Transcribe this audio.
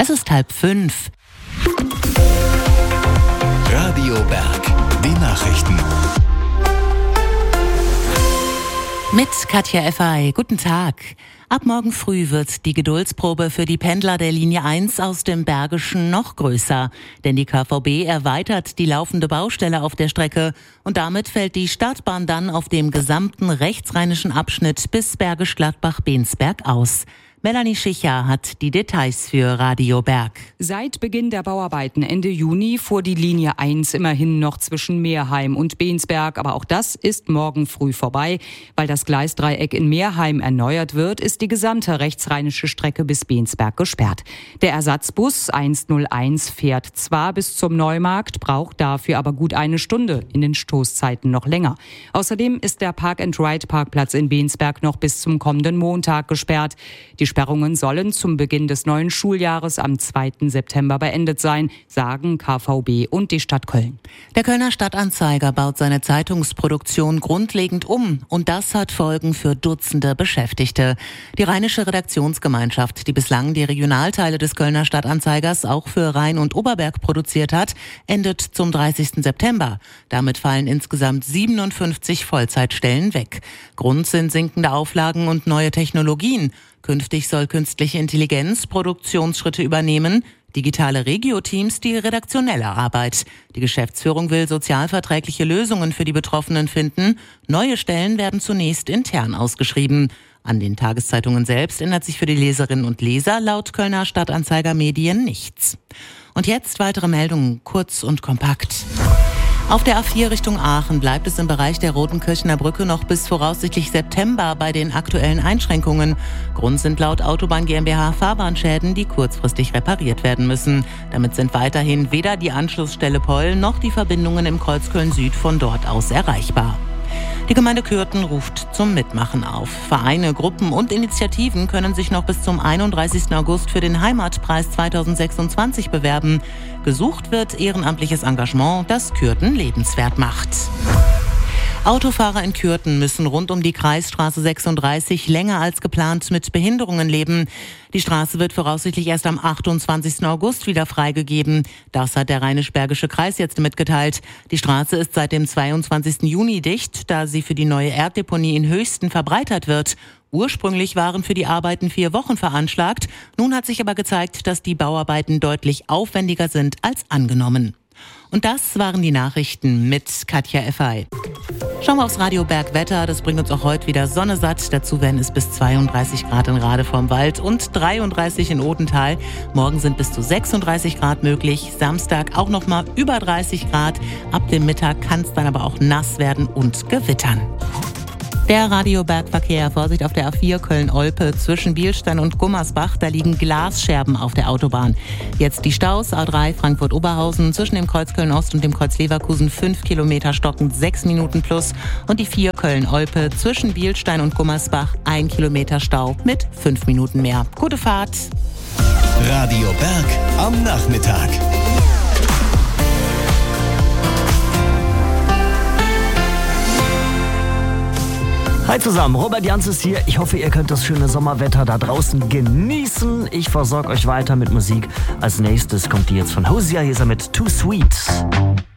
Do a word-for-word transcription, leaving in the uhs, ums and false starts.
Es ist halb fünf. Radio Berg, die Nachrichten. Mit Katja Effay. Guten Tag. Ab morgen früh wird die Geduldsprobe für die Pendler der Linie eins aus dem Bergischen noch größer. Denn die K V B erweitert die laufende Baustelle auf der Strecke und damit fällt die Startbahn dann auf dem gesamten rechtsrheinischen Abschnitt bis Bergisch Gladbach-Bensberg aus. Melanie Schicher hat die Details für Radio Berg. Seit Beginn der Bauarbeiten Ende Juni fuhr die Linie eins immerhin noch zwischen Meerheim und Bensberg. Aber auch das ist morgen früh vorbei. Weil das Gleisdreieck in Meerheim erneuert wird, ist die gesamte rechtsrheinische Strecke bis Bensberg gesperrt. Der Ersatzbus hunderteins fährt zwar bis zum Neumarkt, braucht dafür aber gut eine Stunde, in den Stoßzeiten noch länger. Außerdem ist der Park-and-Ride-Parkplatz in Bensberg noch bis zum kommenden Montag gesperrt. Die Sperrungen sollen zum Beginn des neuen Schuljahres am zweiten September beendet sein, sagen K V B und die Stadt Köln. Der Kölner Stadtanzeiger baut seine Zeitungsproduktion grundlegend um und das hat Folgen für Dutzende Beschäftigte. Die Rheinische Redaktionsgemeinschaft, die bislang die Regionalteile des Kölner Stadtanzeigers auch für Rhein und Oberberg produziert hat, endet zum dreißigsten September. Damit fallen insgesamt siebenundfünfzig Vollzeitstellen weg. Grund sind sinkende Auflagen und neue Technologien. Künftig soll künstliche Intelligenz Produktionsschritte übernehmen, digitale Regio-Teams die redaktionelle Arbeit. Die Geschäftsführung will sozialverträgliche Lösungen für die Betroffenen finden. Neue Stellen werden zunächst intern ausgeschrieben. An den Tageszeitungen selbst ändert sich für die Leserinnen und Leser laut Kölner Stadtanzeiger Medien nichts. Und jetzt weitere Meldungen, kurz und kompakt. Auf der A vier Richtung Aachen bleibt es im Bereich der Rotenkirchener Brücke noch bis voraussichtlich September bei den aktuellen Einschränkungen. Grund sind laut Autobahn GmbH Fahrbahnschäden, die kurzfristig repariert werden müssen. Damit sind weiterhin weder die Anschlussstelle Poll noch die Verbindungen im Kreuz Köln Süd von dort aus erreichbar. Die Gemeinde Kürten ruft zum Mitmachen auf. Vereine, Gruppen und Initiativen können sich noch bis zum einunddreißigsten August für den Heimatpreis zweitausendsechsundzwanzig bewerben. Gesucht wird ehrenamtliches Engagement, das Kürten lebenswert macht. Autofahrer in Kürten müssen rund um die Kreisstraße sechsunddreißig länger als geplant mit Behinderungen leben. Die Straße wird voraussichtlich erst am achtundzwanzigsten August wieder freigegeben. Das hat der Rheinisch-Bergische Kreis jetzt mitgeteilt. Die Straße ist seit dem zweiundzwanzigsten Juni dicht, da sie für die neue Erddeponie in Höchsten verbreitert wird. Ursprünglich waren für die Arbeiten vier Wochen veranschlagt. Nun hat sich aber gezeigt, dass die Bauarbeiten deutlich aufwendiger sind als angenommen. Und das waren die Nachrichten mit Katja Effay. Schauen wir aufs Radio Berg Wetter. Das bringt uns auch heute wieder Sonne satt. Dazu werden es bis zweiunddreißig Grad in Rade vorm Wald und dreiunddreißig in Odenthal. Morgen sind bis zu sechsunddreißig Grad möglich. Samstag auch noch mal über dreißig Grad. Ab dem Mittag kann es dann aber auch nass werden und gewittern. Der Radiobergverkehr, Vorsicht auf der A vier Köln-Olpe zwischen Bielstein und Gummersbach, da liegen Glasscherben auf der Autobahn. Jetzt die Staus, A drei Frankfurt-Oberhausen zwischen dem Kreuz Köln-Ost und dem Kreuz Leverkusen fünf Kilometer stockend, sechs Minuten plus. Und die vier Köln-Olpe zwischen Bielstein und Gummersbach, ein Kilometer Stau mit fünf Minuten mehr. Gute Fahrt! Radio Berg am Nachmittag. Hi zusammen, Robert Jans ist hier. Ich hoffe, ihr könnt das schöne Sommerwetter da draußen genießen. Ich versorge euch weiter mit Musik. Als nächstes kommt die jetzt von Hosea. Hier ist er mit Too Sweet.